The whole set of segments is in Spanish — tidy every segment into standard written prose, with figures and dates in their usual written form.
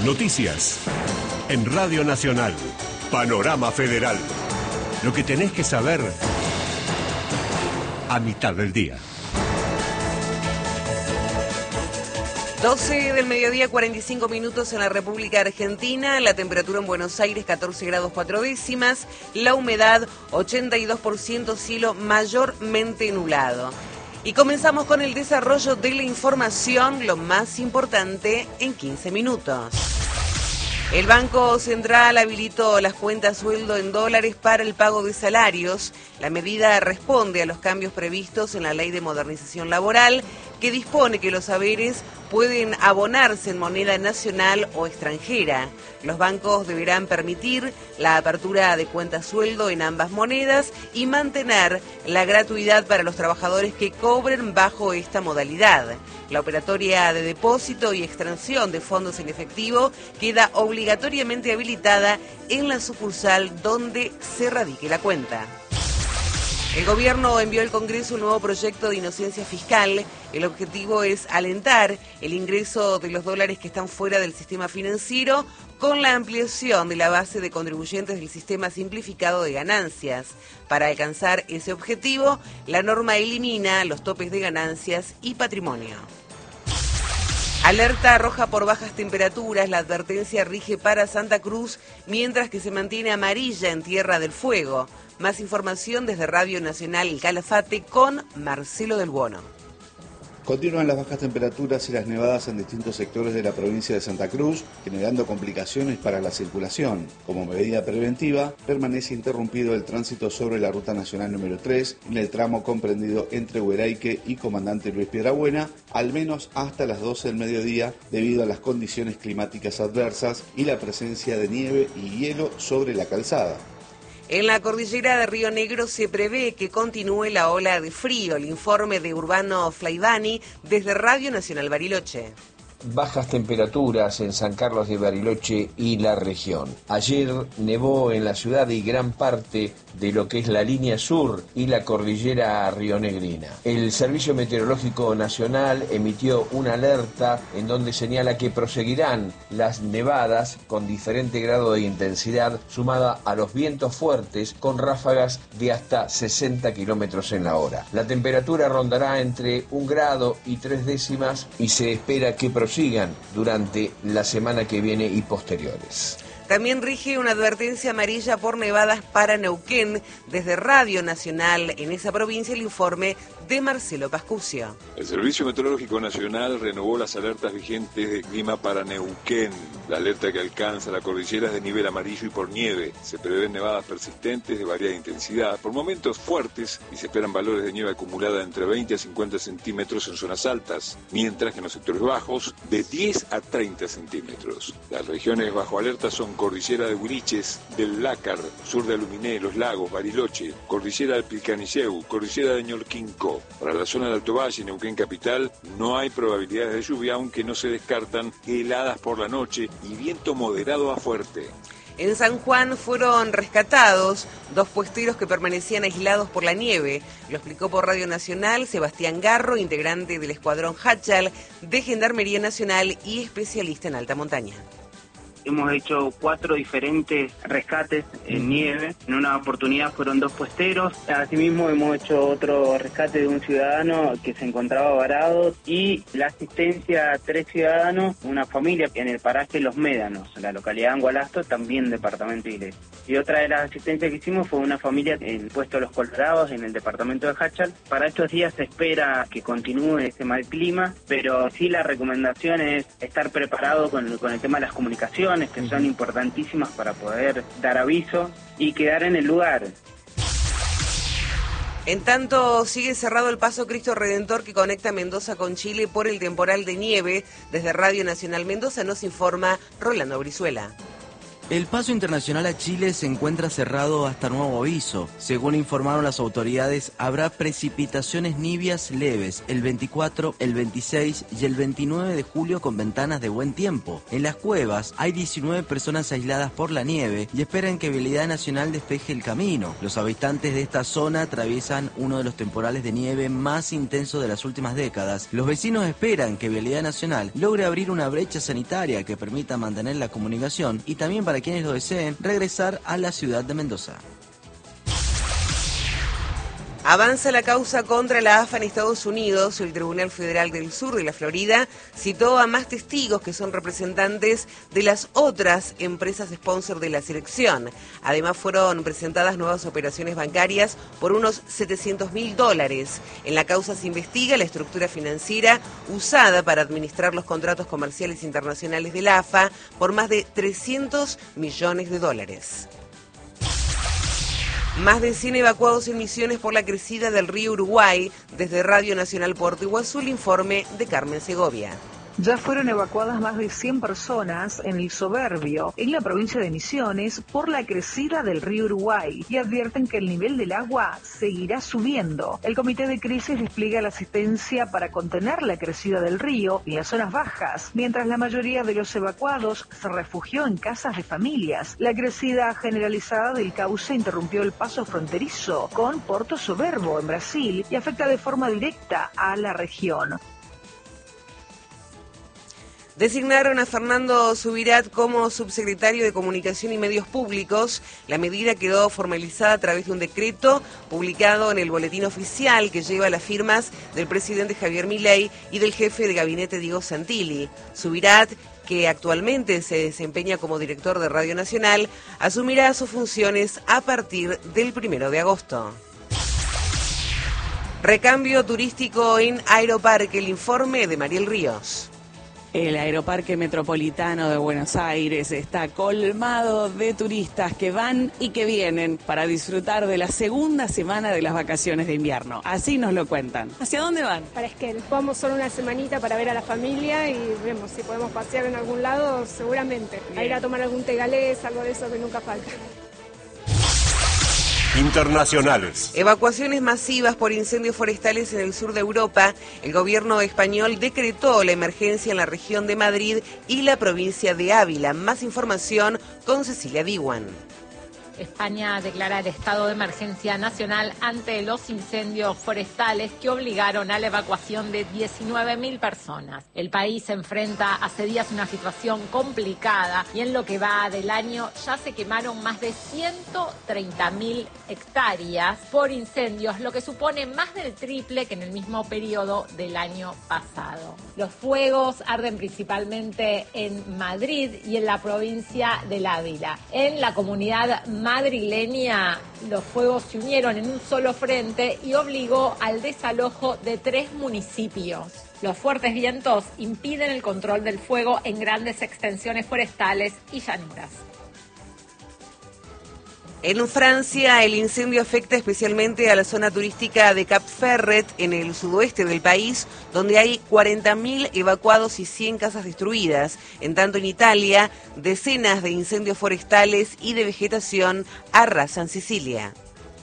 Noticias. En Radio Nacional. Panorama Federal. Lo que tenés que saber a mitad del día. 12 del mediodía, 45 minutos en la República Argentina. La temperatura en Buenos Aires, 14 grados 4 décimas. La humedad, 82%, cielo mayormente nublado. Y comenzamos con el desarrollo de la información, lo más importante en 15 minutos. El Banco Central habilitó las cuentas sueldo en dólares para el pago de salarios. La medida responde a los cambios previstos en la Ley de Modernización Laboral, que dispone que los haberes pueden abonarse en moneda nacional o extranjera. Los bancos deberán permitir la apertura de cuentas sueldo en ambas monedas y mantener la gratuidad para los trabajadores que cobren bajo esta modalidad. La operatoria de depósito y extracción de fondos en efectivo queda obligatoriamente habilitada en la sucursal donde se radique la cuenta. El gobierno envió al Congreso un nuevo proyecto de inocencia fiscal. El objetivo es alentar el ingreso de los dólares que están fuera del sistema financiero con la ampliación de la base de contribuyentes del sistema simplificado de ganancias. Para alcanzar ese objetivo, la norma elimina los topes de ganancias y patrimonio. Alerta roja por bajas temperaturas. La advertencia rige para Santa Cruz, mientras que se mantiene amarilla en Tierra del Fuego. Más información desde Radio Nacional El Calafate con Marcelo del Buono. Continúan las bajas temperaturas y las nevadas en distintos sectores de la provincia de Santa Cruz, generando complicaciones para la circulación. Como medida preventiva, permanece interrumpido el tránsito sobre la Ruta Nacional número 3 en el tramo comprendido entre Hueraique y Comandante Luis Piedrabuena, al menos hasta las 12 del mediodía, debido a las condiciones climáticas adversas y la presencia de nieve y hielo sobre la calzada. En la cordillera de Río Negro se prevé que continúe la ola de frío. El informe de Urbano Flaivani desde Radio Nacional Bariloche. Bajas temperaturas en San Carlos de Bariloche y la región. Ayer nevó en la ciudad y gran parte de lo que es la línea sur y la cordillera rionegrina. El Servicio Meteorológico Nacional emitió una alerta en donde señala que proseguirán las nevadas con diferente grado de intensidad sumada a los vientos fuertes con ráfagas de hasta 60 kilómetros en la hora. La temperatura rondará entre 1 grado y 3 décimas y se espera que sigan durante la semana que viene y posteriores. También rige una advertencia amarilla por nevadas para Neuquén. Desde Radio Nacional en esa provincia, el informe de Marcelo Pascucio. El Servicio Meteorológico Nacional renovó las alertas vigentes de clima para Neuquén. La alerta que alcanza la cordillera es de nivel amarillo y por nieve. Se prevén nevadas persistentes de variada intensidad, por momentos fuertes, y se esperan valores de nieve acumulada entre 20 a 50 centímetros en zonas altas, mientras que en los sectores bajos de 10 a 30 centímetros. Las regiones bajo alerta son Cordillera de Huiliches, del Lácar, sur de Aluminé, Los Lagos, Bariloche, Cordillera del Pilcaniceu, Cordillera de Ñolquinco. Para la zona del Alto Valle y Neuquén Capital no hay probabilidades de lluvia, aunque no se descartan heladas por la noche y viento moderado a fuerte. En San Juan fueron rescatados 2 puesteros que permanecían aislados por la nieve. Lo explicó por Radio Nacional Sebastián Garro, integrante del Escuadrón Hachal de Gendarmería Nacional y especialista en alta montaña. Hemos hecho 4 diferentes rescates en nieve. En una oportunidad fueron 2 puesteros. Asimismo hemos hecho otro rescate de un ciudadano que se encontraba varado y la asistencia a 3 ciudadanos, una familia en el paraje Los Médanos, la localidad de Angualasto, también departamento de Iglesias. Y otra de las asistencias que hicimos fue una familia en el puesto Los Colorados, en el departamento de Hachal. Para estos días se espera que continúe ese mal clima, pero sí la recomendación es estar preparado con el tema de las comunicaciones, que son importantísimas para poder dar aviso y quedar en el lugar. En tanto, sigue cerrado el paso Cristo Redentor que conecta Mendoza con Chile por el temporal de nieve. Desde Radio Nacional Mendoza nos informa Rolando Brizuela. El paso internacional a Chile se encuentra cerrado hasta nuevo aviso. Según informaron las autoridades, habrá precipitaciones nieblas leves el 24, el 26 y el 29 de julio con ventanas de buen tiempo. En las cuevas hay 19 personas aisladas por la nieve y esperan que Vialidad Nacional despeje el camino. Los habitantes de esta zona atraviesan uno de los temporales de nieve más intensos de las últimas décadas. Los vecinos esperan que Vialidad Nacional logre abrir una brecha sanitaria que permita mantener la comunicación y también para quienes lo deseen regresar a la ciudad de Mendoza. Avanza la causa contra la AFA en Estados Unidos. El Tribunal Federal del Sur de la Florida citó a más testigos que son representantes de las otras empresas sponsor de la selección. Además, fueron presentadas nuevas operaciones bancarias por unos $700.000. En la causa se investiga la estructura financiera usada para administrar los contratos comerciales internacionales de la AFA por más de $300 millones. Más de 100 evacuados en Misiones por la crecida del río Uruguay. Desde Radio Nacional Puerto Iguazú, el informe de Carmen Segovia. Ya fueron evacuadas más de 100 personas en el Soberbio, en la provincia de Misiones, por la crecida del río Uruguay y advierten que el nivel del agua seguirá subiendo. El comité de crisis despliega la asistencia para contener la crecida del río en las zonas bajas, mientras la mayoría de los evacuados se refugió en casas de familias. La crecida generalizada del cauce interrumpió el paso fronterizo con Porto Soberbo en Brasil y afecta de forma directa a la región. Designaron a Fernando Subirat como subsecretario de Comunicación y Medios Públicos. La medida quedó formalizada a través de un decreto publicado en el Boletín Oficial que lleva las firmas del presidente Javier Milei y del jefe de gabinete Diego Santilli. Subirat, que actualmente se desempeña como director de Radio Nacional, asumirá sus funciones a partir del 1 de agosto. Recambio turístico en Aeroparque, el informe de Mariel Ríos. El Aeroparque Metropolitano de Buenos Aires está colmado de turistas que van y que vienen para disfrutar de la segunda semana de las vacaciones de invierno. Así nos lo cuentan. ¿Hacia dónde van? Para Esquel. Vamos solo una semanita para ver a la familia y vemos si podemos pasear en algún lado, seguramente. A ir a tomar algún tegalés, algo de eso que nunca falta. Internacionales. Evacuaciones masivas por incendios forestales en el sur de Europa. El gobierno español decretó la emergencia en la región de Madrid y la provincia de Ávila. Más información con Cecilia Diwan. España declara el estado de emergencia nacional ante los incendios forestales que obligaron a la evacuación de 19.000 personas. El país se enfrenta hace días una situación complicada y en lo que va del año ya se quemaron más de 130.000 hectáreas por incendios, lo que supone más del triple que en el mismo periodo del año pasado. Los fuegos arden principalmente en Madrid y en la provincia del Ávila. En la comunidad madrileña, los fuegos se unieron en un solo frente y obligó al desalojo de 3 municipios. Los fuertes vientos impiden el control del fuego en grandes extensiones forestales y llanuras. En Francia, el incendio afecta especialmente a la zona turística de Cap Ferret, en el sudoeste del país, donde hay 40.000 evacuados y 100 casas destruidas. En tanto, en Italia, decenas de incendios forestales y de vegetación arrasan Sicilia.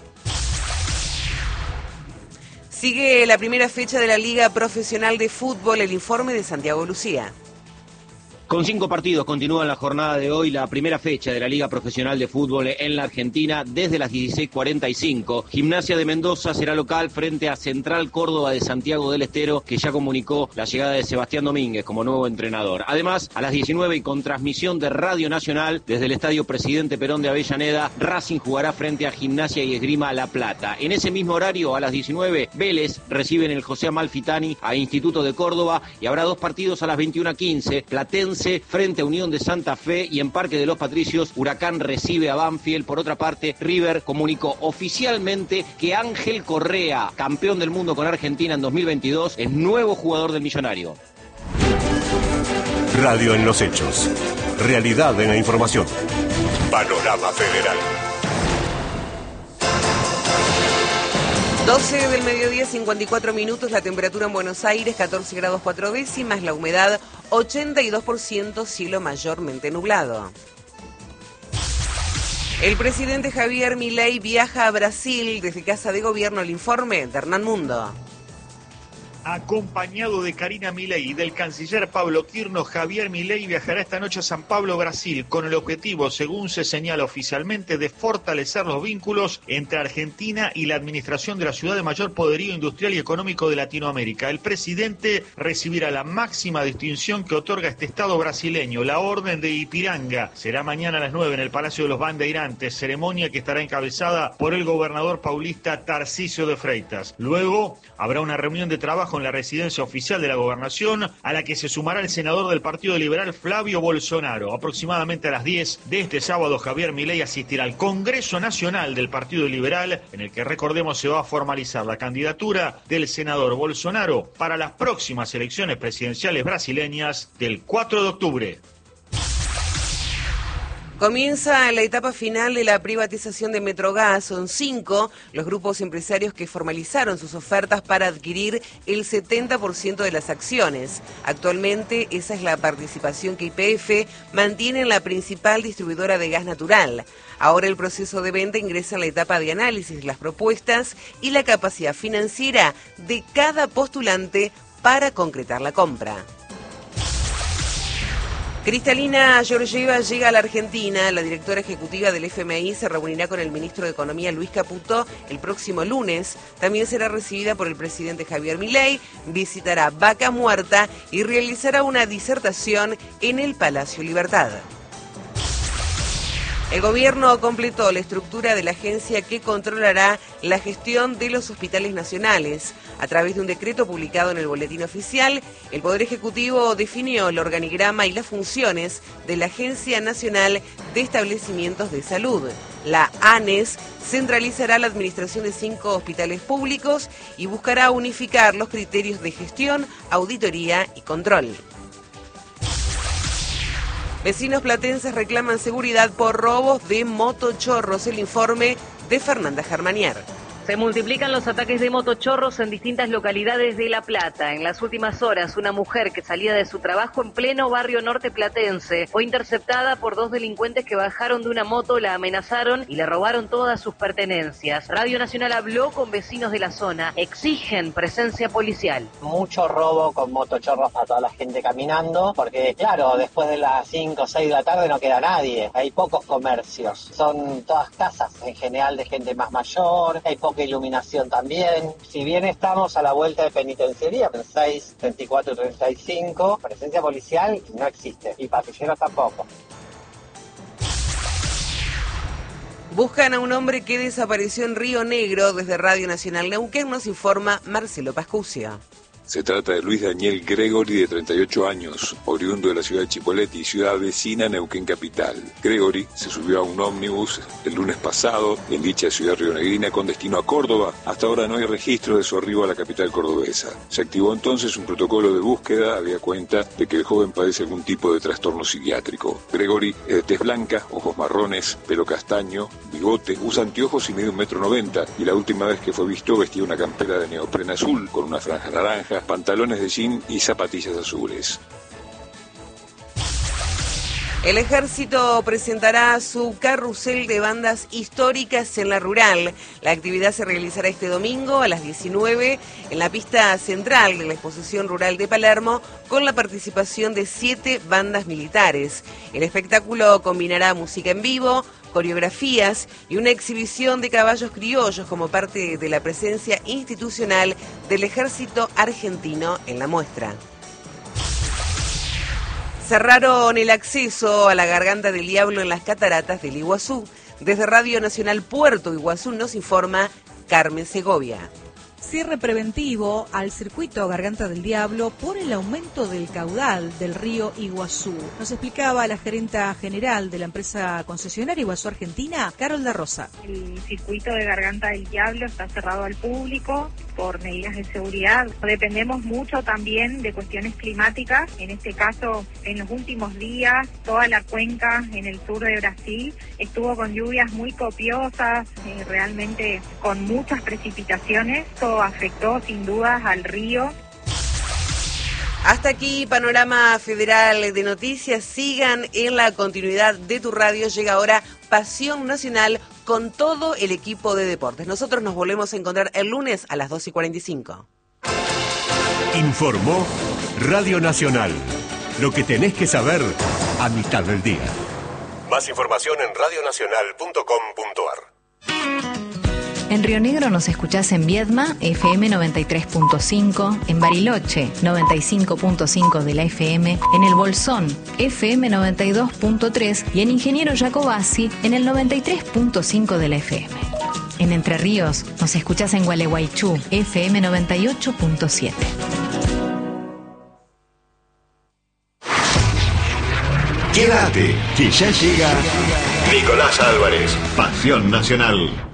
Sigue la primera fecha de la Liga Profesional de Fútbol, el informe de Santiago Lucía. Con 5 partidos continúa en la jornada de hoy la primera fecha de la Liga Profesional de Fútbol en la Argentina desde las 16:45. Gimnasia de Mendoza será local frente a Central Córdoba de Santiago del Estero, que ya comunicó la llegada de Sebastián Domínguez como nuevo entrenador. Además, a las 19 y con transmisión de Radio Nacional desde el Estadio Presidente Perón de Avellaneda, Racing jugará frente a Gimnasia y Esgrima La Plata. En ese mismo horario, a las 19, Vélez recibe en el José Amalfitani a Instituto de Córdoba y habrá 2 partidos a las 21:15. Platense frente a Unión de Santa Fe y en Parque de los Patricios, Huracán recibe a Banfield. Por otra parte, River comunicó oficialmente que Ángel Correa, campeón del mundo con Argentina en 2022, es nuevo jugador del Millonario. Radio en los hechos. Realidad en la información. Panorama Federal. 12 del mediodía, 54 minutos, la temperatura en Buenos Aires, 14 grados 4 décimas, la humedad 82%, cielo mayormente nublado. El presidente Javier Milei viaja a Brasil. Desde Casa de Gobierno, el informe de Hernán Mundo. Acompañado de Karina Milei y del canciller Pablo Quirno, Javier Milei viajará esta noche a San Pablo, Brasil, con el objetivo, según se señala oficialmente, de fortalecer los vínculos entre Argentina y la administración de la ciudad de mayor poderío industrial y económico de Latinoamérica. El presidente recibirá la máxima distinción que otorga este estado brasileño, la Orden de Ipiranga. Será mañana a las 9 en el Palacio de los Bandeirantes, ceremonia que estará encabezada por el gobernador paulista Tarcísio de Freitas. Luego habrá una reunión de trabajo en la residencia oficial de la gobernación, a la que se sumará el senador del Partido Liberal Flavio Bolsonaro. Aproximadamente a las 10 de este sábado, Javier Milei asistirá al Congreso Nacional del Partido Liberal, en el que, recordemos, se va a formalizar la candidatura del senador Bolsonaro para las próximas elecciones presidenciales brasileñas del 4 de octubre. Comienza la etapa final de la privatización de Metrogas. Son 5 los grupos empresarios que formalizaron sus ofertas para adquirir el 70% de las acciones. Actualmente esa es la participación que YPF mantiene en la principal distribuidora de gas natural. Ahora el proceso de venta ingresa en la etapa de análisis de las propuestas y la capacidad financiera de cada postulante para concretar la compra. Cristalina Georgieva llega a la Argentina. La directora ejecutiva del FMI se reunirá con el ministro de Economía Luis Caputo el próximo lunes. También será recibida por el presidente Javier Milei, visitará Vaca Muerta y realizará una disertación en el Palacio Libertad. El gobierno completó la estructura de la agencia que controlará la gestión de los hospitales nacionales. A través de un decreto publicado en el Boletín Oficial, el Poder Ejecutivo definió el organigrama y las funciones de la Agencia Nacional de Establecimientos de Salud. La ANES centralizará la administración de 5 hospitales públicos y buscará unificar los criterios de gestión, auditoría y control. Vecinos platenses reclaman seguridad por robos de motochorros. El informe de Fernanda Germanier. Se multiplican los ataques de motochorros en distintas localidades de La Plata. En las últimas horas, una mujer que salía de su trabajo en pleno barrio norte platense fue interceptada por 2 delincuentes que bajaron de una moto, la amenazaron y le robaron todas sus pertenencias. Radio Nacional habló con vecinos de la zona. Exigen presencia policial. Mucho robo con motochorros para toda la gente caminando, porque claro, después de las 5 o 6 de la tarde no queda nadie. Hay pocos comercios. Son todas casas en general de gente más mayor. Hay poca iluminación también. Si bien estamos a la vuelta de penitenciaría, en 6, 34 y 35, presencia policial no existe y patrulleros tampoco. Buscan a un hombre que desapareció en Río Negro. Desde Radio Nacional Neuquén nos informa Marcelo Pascucia. Se trata de Luis Daniel Gregory, de 38 años, oriundo de la ciudad de Chipoleti, ciudad vecina a Neuquén capital. Gregory se subió a un ómnibus el lunes pasado en dicha ciudad rionegrina con destino a Córdoba. Hasta ahora no hay registro de su arribo a la capital cordobesa. Se activó entonces un protocolo de búsqueda, había cuenta de que el joven padece algún tipo de trastorno psiquiátrico. Gregory es de tez blanca, ojos marrones, pelo castaño, bigote, usa anteojos y mide 1,90 m, y la última vez que fue visto vestía una campera de neopreno azul con una franja naranja, pantalones de jean y zapatillas azules. El Ejército presentará su carrusel de bandas históricas en la rural. La actividad se realizará este domingo a las 19 en la pista central de la Exposición Rural de Palermo, con la participación de 7 bandas militares. El espectáculo combinará música en vivo, coreografías y una exhibición de caballos criollos como parte de la presencia institucional del Ejército Argentino en la muestra. Cerraron el acceso a la Garganta del Diablo en las cataratas del Iguazú. Desde Radio Nacional Puerto Iguazú nos informa Carmen Segovia. Cierre preventivo al circuito Garganta del Diablo por el aumento del caudal del río Iguazú. Nos explicaba la gerenta general de la empresa concesionaria Iguazú Argentina, Carol da Rosa. El circuito de Garganta del Diablo está cerrado al público por medidas de seguridad. Dependemos mucho también de cuestiones climáticas. En este caso, en los últimos días, toda la cuenca en el sur de Brasil estuvo con lluvias muy copiosas, realmente con muchas precipitaciones. Esto afectó sin dudas al río. Hasta aquí, Panorama Federal de Noticias. Sigan en la continuidad de tu radio. Llega ahora Pasión Nacional con todo el equipo de deportes. Nosotros nos volvemos a encontrar el lunes a las 2:45. Informó Radio Nacional. Lo que tenés que saber a mitad del día. Más información en radionacional.com.ar. En Río Negro nos escuchás en Viedma, FM 93.5, en Bariloche, 95.5 de la FM, en El Bolsón, FM 92.3 y en Ingeniero Jacobasi, en el 93.5 de la FM. En Entre Ríos nos escuchás en Gualeguaychú, FM 98.7. Quédate, que ya llega Nicolás Álvarez, Pasión Nacional.